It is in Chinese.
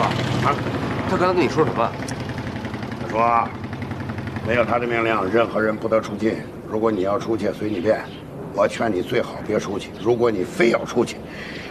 啊， 他刚才跟你说什么？ 他说，没有他的命令，任何人不得出境。如果你要出去，随你便。我劝你最好别出去。如果你非要出去，